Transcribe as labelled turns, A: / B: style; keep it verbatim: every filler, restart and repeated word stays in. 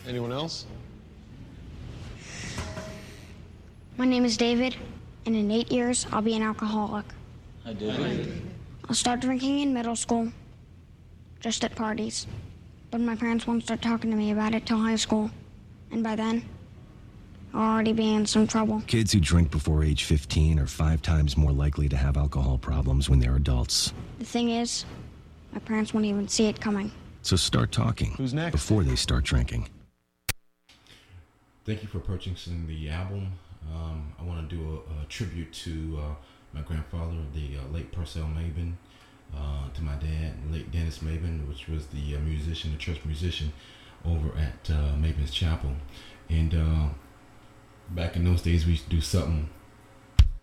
A: Anyone else?
B: My name is David, and in eight years, I'll be an alcoholic.
C: Hi, David.
B: I'll start drinking in middle school, just at parties. But my parents won't start talking to me about it till high school. And by then, I'll already be in some trouble.
D: Kids who drink before age fifteen are five times more likely to have alcohol problems when they're adults.
B: The thing is, my parents won't even see it coming.
D: So start talking.
A: Who's next?
D: Before they start drinking.
E: Thank you for purchasing the album. Um, I want to do a, a tribute to uh, my grandfather, the uh, late Purcell Mabin, uh, to my dad, late Dennis Mabin, which was the uh, musician, the church musician over at uh, Mabin's Chapel. And uh, back in those days, we used to do something